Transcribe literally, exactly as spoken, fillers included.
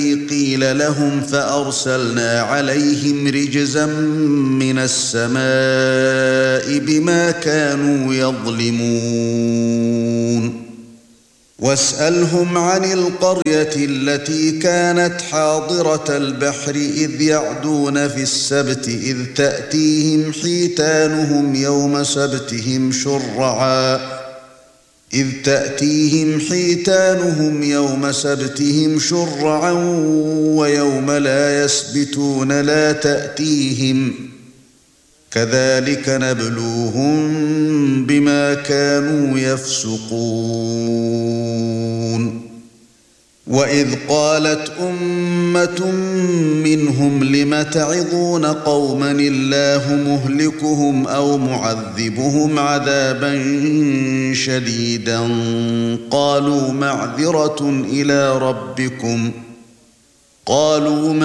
قيل لهم فأرسلنا عليهم رجزا من السماء بما كانوا يظلمون واسألهم عن القرية التي كانت حاضرة البحر إذ يعدون في السبت إذ تأتيهم حيتانهم يوم سبتهم شرعا إذ تأتيهم حيتانهم يوم سبتهم شرعا ويوم لا يسبتون لا تأتيهم كذلك نبلوهم بما كانوا يفسقون وإذ قالت أمة منهم لم تعظون قوما الله مهلكهم أو معذبهم عذابا شديدا قالوا معذرة إلى ربكم قالوا